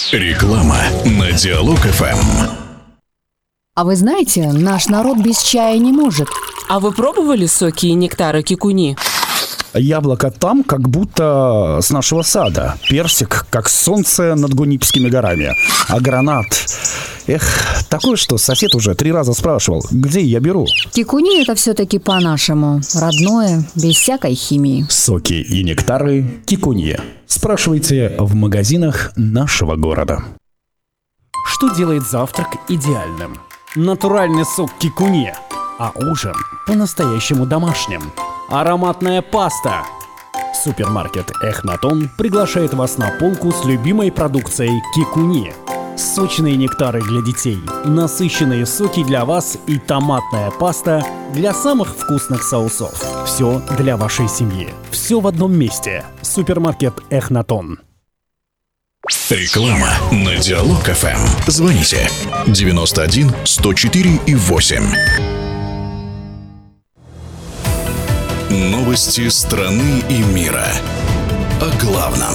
Реклама на Диалог ФМ. А вы знаете, наш народ без чая не может. А вы пробовали соки и нектары кикуни? Яблоко там, как будто с нашего сада. Персик, как солнце над Гунипскими горами. А гранат... такое, что сосед уже 3 раза спрашивал, где я беру. Кикуни — это все-таки по-нашему. Родное, без всякой химии. Соки и нектары Кикунье. Спрашивайте в магазинах нашего города. Что делает завтрак идеальным? Натуральный сок Кикунье. А ужин по-настоящему домашним. Ароматная паста. Супермаркет Эхнатон приглашает вас на полку с любимой продукцией Кикунье. Сочные нектары для детей, насыщенные соки для вас и томатная паста для самых вкусных соусов. Все для вашей семьи. Все в одном месте. Супермаркет Эхнатон. Реклама на Диалог ФМ. Звоните 91 104 и 8. Новости страны и мира. О главном.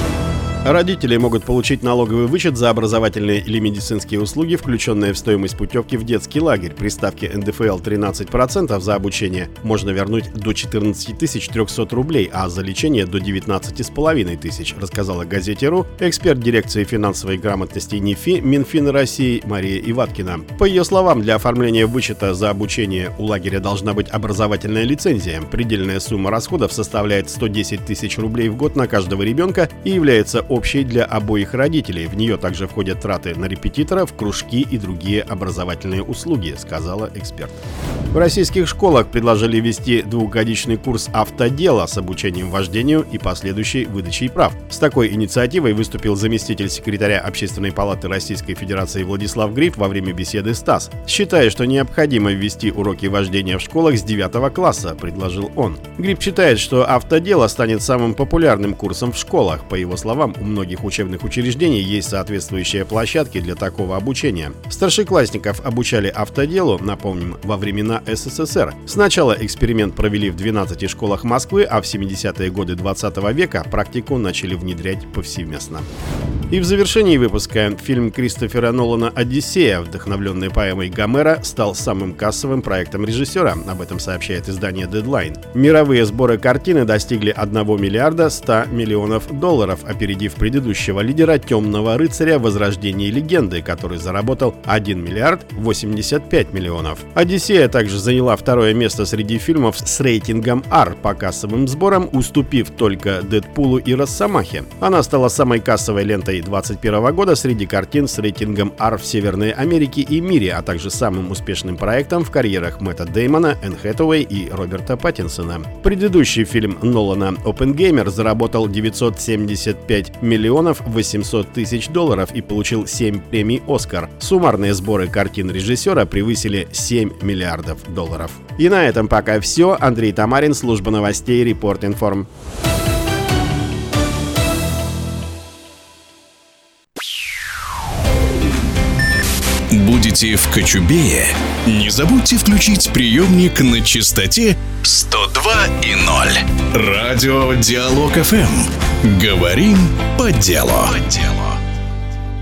Родители могут получить налоговый вычет за образовательные или медицинские услуги, включенные в стоимость путевки в детский лагерь. При ставке НДФЛ 13% за обучение можно вернуть до 14 300 рублей, а за лечение до 19 500, рассказала газете «Ру» эксперт дирекции финансовой грамотности НИФИ Минфина России Мария Иваткина. По ее словам, для оформления вычета за обучение у лагеря должна быть образовательная лицензия. Предельная сумма расходов составляет 110 тысяч рублей в год на каждого ребенка и является общей для обоих родителей. В нее также входят траты на репетиторов, кружки и другие образовательные услуги, сказала эксперт. В российских школах предложили ввести 2-годичный курс автодела с обучением вождению и последующей выдачей прав. С такой инициативой выступил заместитель секретаря Общественной палаты Российской Федерации Владислав Гриф во время беседы с ТАСС. Считая, что необходимо ввести уроки вождения в школах с 9 класса, предложил он. Гриф считает, что автодело станет самым популярным курсом в школах. По его словам, у многих учебных учреждений есть соответствующие площадки для такого обучения. Старшеклассников обучали автоделу, напомним, во времена СССР. Сначала эксперимент провели в 12 школах Москвы, а в 70-е годы 20 века практику начали внедрять повсеместно. И в завершении выпуска фильм Кристофера Нолана «Одиссея», вдохновленный поэмой Гомера, стал самым кассовым проектом режиссера. Об этом сообщает издание Deadline. Мировые сборы картины достигли 1 миллиарда 100 миллионов долларов, опередив предыдущего лидера «Темного рыцаря. Возрождение легенды», который заработал 1 миллиард 85 миллионов. «Одиссея» также заняла 2-е место среди фильмов с рейтингом R по кассовым сборам, уступив только «Дэдпулу» и «Росомахе». Она стала самой кассовой лентой 2021 года среди картин с рейтингом R в Северной Америке и мире, а также самым успешным проектом в карьерах Мэтта Деймона, Энн Хэтэуэй и Роберта Паттинсона. Предыдущий фильм Нолана «Оппенгеймер» заработал 975 миллионов 800 тысяч долларов и получил 7 премий «Оскар». Суммарные сборы картин режиссера превысили 7 миллиардов долларов. И на этом пока все. Андрей Тамарин, служба новостей Репорт-Информ. Будете в Кочубее? Не забудьте включить приемник на частоте 102,0. Радио Диалог ФМ. Говорим по делу.